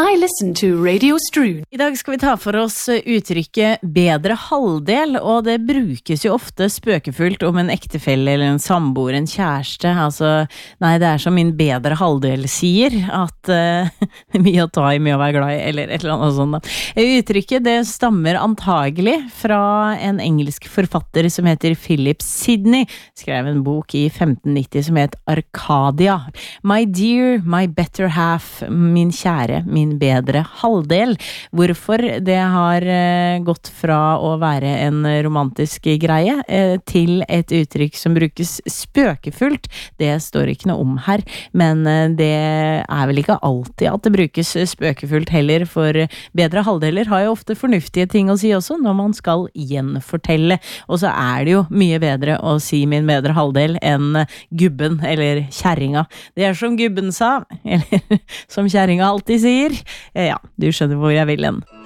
I listen to Radio Strud. I dag skal vi ta for oss uttrykket bedre halvdel, og det brukes jo ofte spøkefullt om en ektefelle eller en samboer, en kjæreste. Altså, nei, det som min bedre halvdel sier, at mye å ta i, mye å være glad i, eller et eller annet sånt da. Uttrykket det stammer antagelig fra en engelsk forfatter som heter Philip Sidney, skrev en bok i 1590 som het Arcadia. My dear, my better half, min kjære, min bedre halvdel. Hvorfor det har gått fra å være en romantisk greie til et uttrykk som brukes spøkefullt, det står ikke noe om her, men det vel ikke alltid at det brukes spøkefullt heller, for bedre halvdeler har jo ofte fornuftige ting å si også når man skal gjenfortelle, og så det jo mye bedre å si min bedre halvdel enn gubben eller kjerringa. Det som gubben sa, eller som kjerringa alltid sier. Ja, du skjønner hvor jeg vil hen.